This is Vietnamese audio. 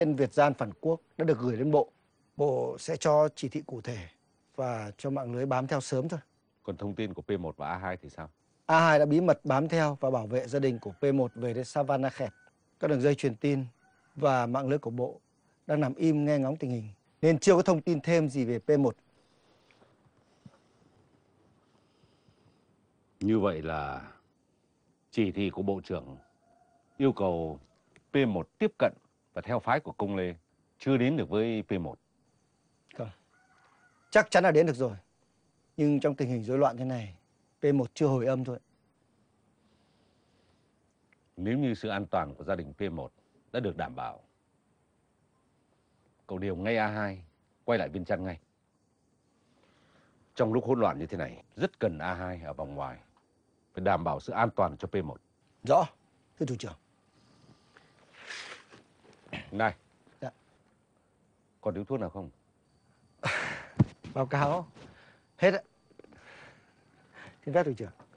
Tên Việt gian phản quốc đã được gửi lên bộ. Bộ sẽ cho chỉ thị cụ thể và cho mạng lưới bám theo sớm thôi. Còn thông tin của P1 và A2 thì sao? A2 đã bí mật bám theo và bảo vệ gia đình của P1 về đến Savannah Khẹt. Các đường dây truyền tin và mạng lưới của bộ đang nằm im nghe ngóng tình hình, nên chưa có thông tin thêm gì về P1. Như vậy là chỉ thị của Bộ trưởng yêu cầu P1 tiếp cận và theo phái của Công Lê chưa đến được với P1. Không, chắc chắn là đến được rồi. Nhưng trong tình hình rối loạn thế này, P1 chưa hồi âm thôi. Nếu như sự an toàn của gia đình P1 đã được đảm bảo, cậu điều ngay A2 quay lại Viên Chăn ngay. Trong lúc hỗn loạn như thế này, rất cần A2 ở vòng ngoài, phải đảm bảo sự an toàn cho P1. Rõ, thưa thủ trưởng. Này, Dạ. còn điếu thuốc nào không? Báo cáo hết ạ. Xin phép thủ trưởng.